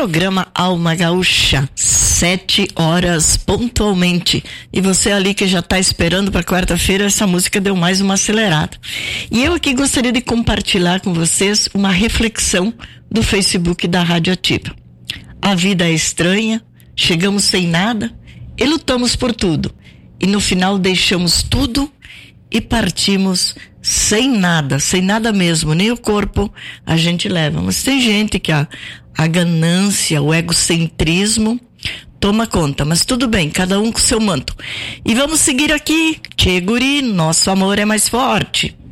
programa Alma Gaúcha, 7h pontualmente. E você ali que já está esperando para quarta-feira, essa música deu mais uma acelerada. E eu aqui gostaria de compartilhar com vocês uma reflexão do Facebook da Rádio Ativa. A vida é estranha, chegamos sem nada e lutamos por tudo. E no final deixamos tudo e partimos sem nada mesmo, nem o corpo a gente leva. Mas tem gente que a ganância, o egocentrismo toma conta, mas tudo bem, cada um com seu manto. E vamos seguir aqui, Tchê Guri, nosso amor é mais forte.